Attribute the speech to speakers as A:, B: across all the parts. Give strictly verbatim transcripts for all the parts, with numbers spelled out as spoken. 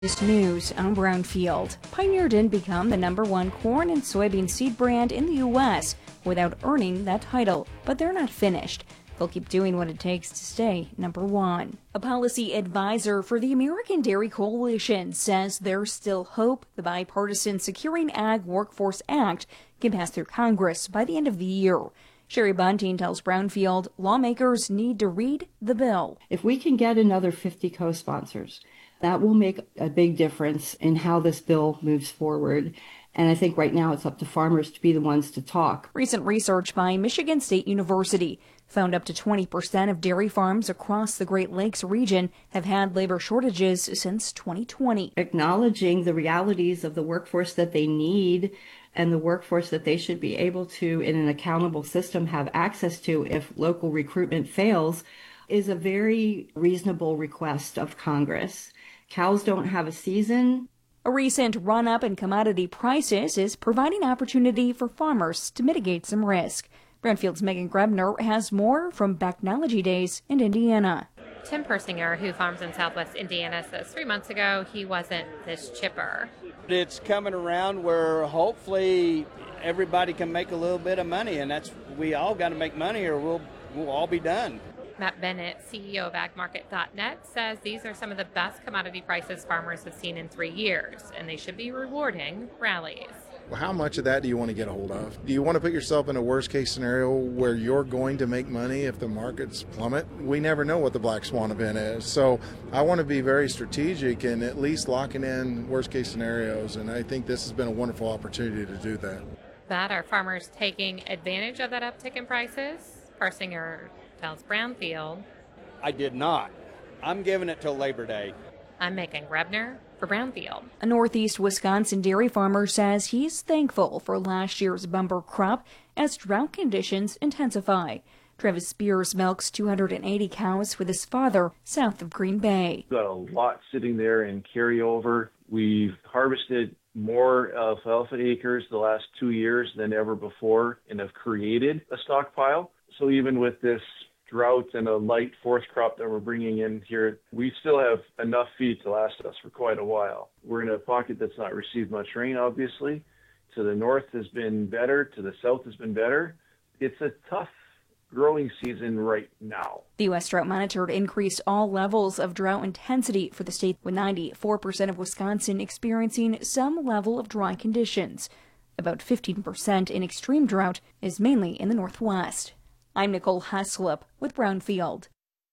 A: This news, I'm Brownfield. Pioneer didn't become the number one corn and soybean seed brand in the U S without earning that title, but they're not finished. They'll keep doing what it takes to stay number one. A policy advisor for the American Dairy Coalition says there's still hope the bipartisan Securing Ag Workforce Act can pass through Congress by the end of the year. Sherry Bunting tells Brownfield lawmakers need to read the bill.
B: If we can get another fifty co-sponsors, that will make a big difference in how this bill moves forward. And I think right now it's up to farmers to be the ones to talk.
A: Recent research by Michigan State University found up to twenty percent of dairy farms across the Great Lakes region have had labor shortages since twenty twenty.
B: Acknowledging the realities of the workforce that they need and the workforce that they should be able to, in an accountable system, have access to if local recruitment fails is a very reasonable request of Congress. Cows don't have a season.
A: A recent run-up in commodity prices is providing opportunity for farmers to mitigate some risk. Brownfield's Megan Grebner has more from Technology Days in Indiana.
C: Tim Persinger, who farms in southwest Indiana, says three months ago he wasn't this chipper.
D: It's coming around where hopefully everybody can make a little bit of money, and that's we all got to make money or we'll we'll all be done.
C: Matt Bennett, C E O of ag market dot net, says these are some of the best commodity prices farmers have seen in three years, and they should be rewarding rallies.
E: Well, how much of that do you want to get a hold of? Do you want to put yourself in a worst-case scenario where you're going to make money if the markets plummet? We never know what the black swan event is, so I want to be very strategic and at least locking in worst-case scenarios, and I think this has been a wonderful opportunity to do that.
C: That are farmers taking advantage of that uptick in prices? Persinger tells Brownfield.
D: I did not. I'm giving it till Labor Day.
C: I'm Megan Grebner for Brownfield.
A: A Northeast Wisconsin dairy farmer says he's thankful for last year's bumper crop as drought conditions intensify. Travis Spears milks two hundred eighty cows with his father south of Green Bay.
F: We've got a lot sitting there in carryover. We've harvested more alfalfa acres the last two years than ever before and have created a stockpile. So even with this drought and a light fourth crop that we're bringing in here, we still have enough feed to last us for quite a while. We're in a pocket that's not received much rain, obviously. To the north has been better, to the south has been better. It's a tough growing season right now.
A: The U S Drought Monitor increased all levels of drought intensity for the state, with ninety-four percent of Wisconsin experiencing some level of dry conditions. About fifteen percent in extreme drought is mainly in the Northwest. I'm Nicole Haslip with Brownfield.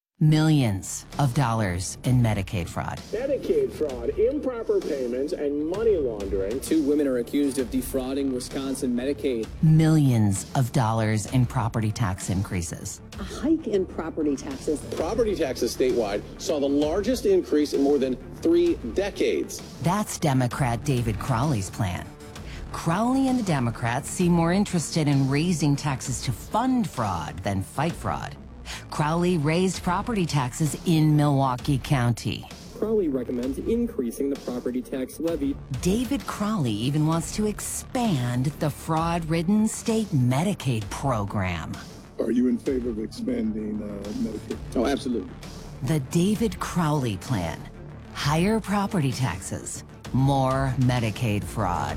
G: Millions of dollars in Medicaid fraud.
H: Medicaid fraud, improper payments, and money laundering.
I: Two women are accused of defrauding Wisconsin Medicaid.
G: Millions of dollars in property tax increases.
J: A hike in property taxes.
H: Property taxes statewide saw the largest increase in more than three decades.
G: That's Democrat David Crowley's plan. Crowley and the Democrats seem more interested in raising taxes to fund fraud than fight fraud. Crowley raised property taxes in Milwaukee County.
I: Crowley recommends increasing the property tax levy.
G: David Crowley even wants to expand the fraud-ridden state Medicaid program.
K: Are you in favor of expanding uh, Medicaid?
H: Oh, absolutely.
G: The David Crowley plan. Higher property taxes, more Medicaid fraud.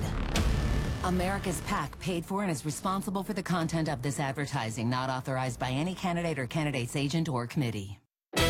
G: America's PAC paid for and is responsible for the content of this advertising, not authorized by any candidate or candidate's agent or committee.